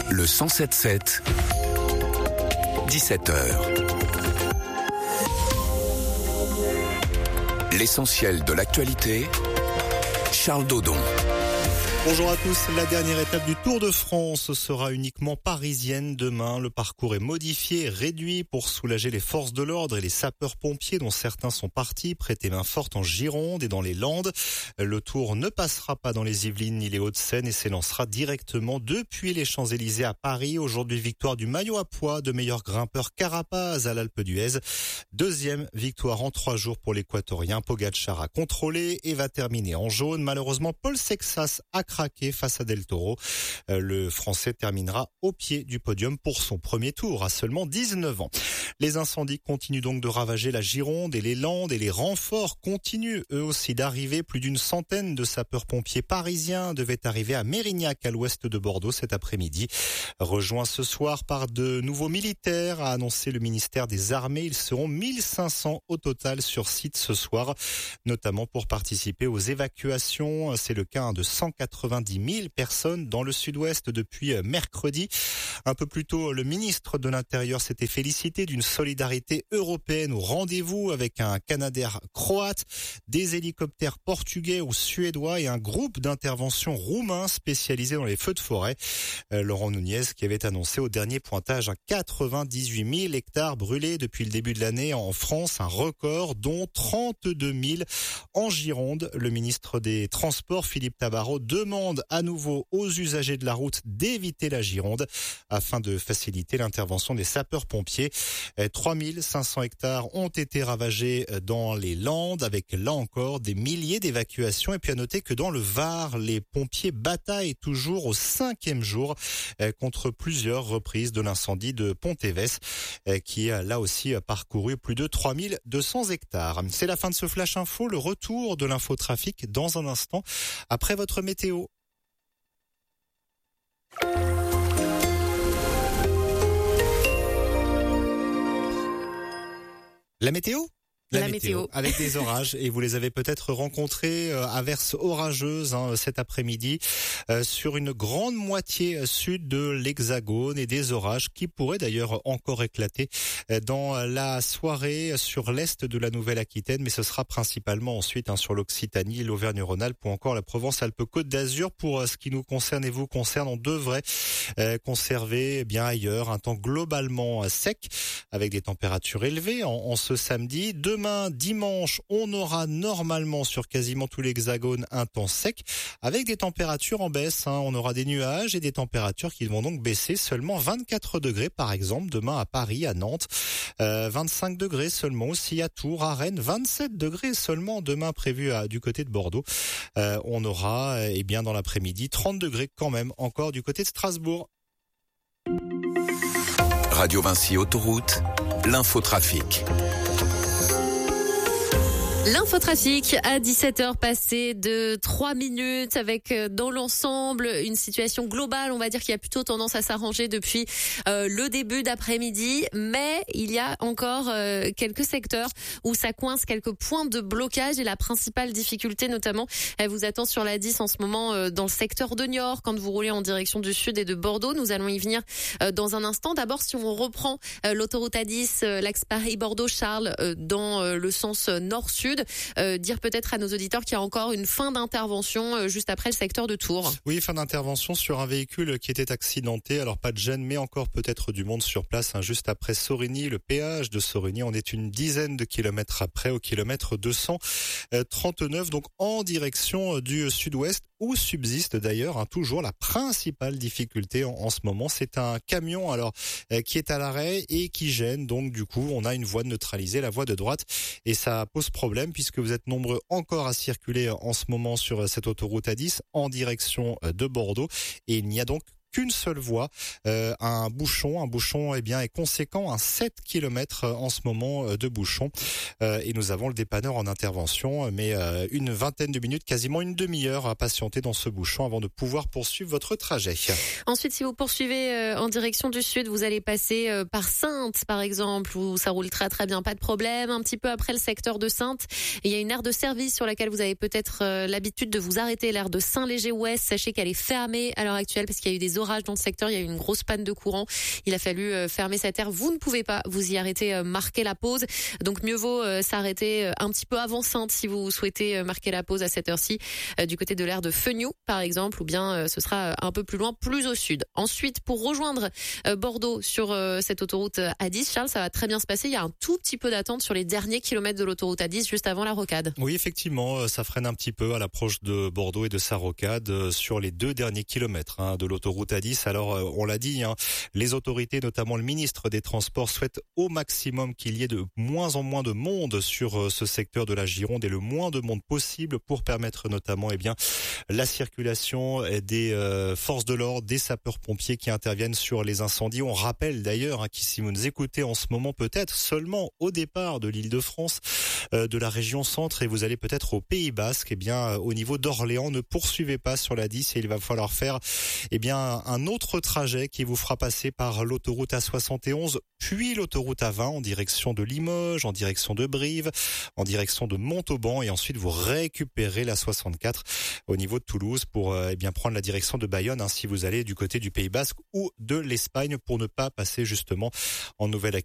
Le 107.7, 17h. L'essentiel de l'actualité, Charles Dodon. Bonjour à tous. La dernière étape du Tour de France sera uniquement parisienne demain. Le parcours est modifié et réduit pour soulager les forces de l'ordre et les sapeurs-pompiers dont certains sont partis prêter main forte en Gironde et dans les Landes. Le Tour ne passera pas dans les Yvelines ni les Hauts-de-Seine et s'élancera directement depuis les Champs-Élysées à Paris. Aujourd'hui, victoire du maillot à pois de meilleur grimpeur Carapaz à l'Alpe d'Huez. Deuxième victoire en 3 jours pour l'Équatorien. Pogačar a contrôlé et va terminer en jaune. Malheureusement, Paul Sexas a craqué face à Del Toro. Le Français terminera au pied du podium pour son premier tour à seulement 19 ans. Les incendies continuent donc de ravager la Gironde et les Landes et les renforts continuent eux aussi d'arriver. Plus d'une centaine de sapeurs-pompiers parisiens devaient arriver à Mérignac à l'ouest de Bordeaux cet après-midi. Rejoints ce soir par de nouveaux militaires, a annoncé le ministère des Armées. Ils seront 1500 au total sur site ce soir, notamment pour participer aux évacuations. C'est le cas de 190 000 personnes dans le sud-ouest depuis mercredi. Un peu plus tôt, le ministre de l'Intérieur s'était félicité d'une solidarité européenne au rendez-vous avec un Canadair croate, des hélicoptères portugais ou suédois et un groupe d'intervention roumain spécialisé dans les feux de forêt. Laurent Nunez qui avait annoncé au dernier pointage 98 000 hectares brûlés depuis le début de l'année en France, un record dont 32 000 en Gironde. Le ministre des Transports, Philippe Tabarot, demande à nouveau aux usagers de la route d'éviter la Gironde afin de faciliter l'intervention des sapeurs-pompiers. 3500 hectares ont été ravagés dans les Landes avec là encore des milliers d'évacuations. Et puis à noter que dans le Var, les pompiers bataillent toujours au 5e jour contre plusieurs reprises de l'incendie de Pont-Évès qui a là aussi parcouru plus de 3200 hectares. C'est la fin de ce Flash Info, le retour de l'infotrafic dans un instant après votre météo. La météo ? La météo avec des orages et vous les avez peut-être rencontrés, averses orageuses cet après-midi sur une grande moitié sud de l'Hexagone et des orages qui pourraient d'ailleurs encore éclater dans la soirée sur l'est de la Nouvelle-Aquitaine, mais ce sera principalement ensuite sur l'Occitanie, l'Auvergne-Rhône-Alpes ou encore la Provence-Alpes-Côte d'Azur. Pour ce qui nous concerne et vous concerne, on devrait conserver bien ailleurs un temps globalement sec avec des températures élevées en ce samedi. Demain, dimanche, on aura normalement sur quasiment tout l'Hexagone un temps sec avec des températures en baisse. On aura des nuages et des températures qui vont donc baisser. Seulement 24 degrés par exemple demain à Paris, à Nantes. 25 degrés seulement aussi à Tours, à Rennes. 27 degrés seulement demain prévu du côté de Bordeaux. On aura bien dans l'après-midi 30 degrés quand même encore du côté de Strasbourg. Radio Vinci Autoroute, l'infotrafic. L'infotrafic à 17h passé de 3 minutes avec dans l'ensemble une situation globale, on va dire, qui a plutôt tendance à s'arranger depuis le début d'après-midi, mais il y a encore quelques secteurs où ça coince, quelques points de blocage et la principale difficulté notamment, elle vous attend sur la 10 en ce moment dans le secteur de Niort quand vous roulez en direction du sud et de Bordeaux. Nous allons y venir dans un instant. D'abord, si on reprend l'autoroute A10, l'axe Paris-Bordeaux-Charles dans le sens nord-sud, dire peut-être à nos auditeurs qu'il y a encore une fin d'intervention juste après le secteur de Tours. Oui, fin d'intervention sur un véhicule qui était accidenté. Alors pas de gêne, mais encore peut-être du monde sur place. Juste après Sorigny, le péage de Sorigny, on est une dizaine de kilomètres après, au kilomètre 239, donc en direction du sud-ouest, où subsiste d'ailleurs toujours la principale difficulté en ce moment. C'est un camion qui est à l'arrêt et qui gêne. Donc du coup, on a une voie neutralisée, la voie de droite, et ça pose problème puisque vous êtes nombreux encore à circuler en ce moment sur cette autoroute A10 en direction de Bordeaux, et il n'y a donc qu'une seule voie, un bouchon est conséquent, un 7 km en ce moment de bouchon, et nous avons le dépanneur en intervention, mais une vingtaine de minutes, quasiment une demi-heure à patienter dans ce bouchon avant de pouvoir poursuivre votre trajet. Ensuite, si vous poursuivez en direction du sud, vous allez passer par Saintes par exemple, où ça roule très très bien, pas de problème. Un petit peu après le secteur de Saintes, il y a une aire de service sur laquelle vous avez peut-être l'habitude de vous arrêter, l'aire de Saint-Léger-Ouest. Sachez qu'elle est fermée à l'heure actuelle parce qu'il y a eu des d'orage dans le secteur. Il y a eu une grosse panne de courant. Il a fallu fermer cette aire. Vous ne pouvez pas vous y arrêter, marquer la pause. Donc mieux vaut s'arrêter un petit peu avant Saintes si vous souhaitez marquer la pause à cette heure-ci, du côté de l'aire de Fenioux par exemple, ou bien ce sera un peu plus loin, plus au sud. Ensuite, pour rejoindre Bordeaux sur cette autoroute A10, Charles, ça va très bien se passer. Il y a un tout petit peu d'attente sur les derniers kilomètres de l'autoroute A10 juste avant la rocade. Oui, effectivement, ça freine un petit peu à l'approche de Bordeaux et de sa rocade sur les 2 derniers kilomètres de l'autoroute A10. Alors, on l'a dit, les autorités, notamment le ministre des Transports, souhaitent au maximum qu'il y ait de moins en moins de monde sur ce secteur de la Gironde et le moins de monde possible pour permettre notamment la circulation des forces de l'ordre, des sapeurs-pompiers qui interviennent sur les incendies. On rappelle d'ailleurs que si vous nous écoutez en ce moment, peut-être seulement au départ de l'Île-de-France, de la région centre, et vous allez peut-être au Pays Basque, au niveau d'Orléans, ne poursuivez pas sur la 10 et il va falloir faire un autre trajet qui vous fera passer par l'autoroute A71, puis l'autoroute A20 en direction de Limoges, en direction de Brive, en direction de Montauban, et ensuite vous récupérez la 64 au niveau de Toulouse pour prendre la direction de Bayonne si vous allez du côté du Pays Basque ou de l'Espagne, pour ne pas passer justement en Nouvelle-Aquitaine.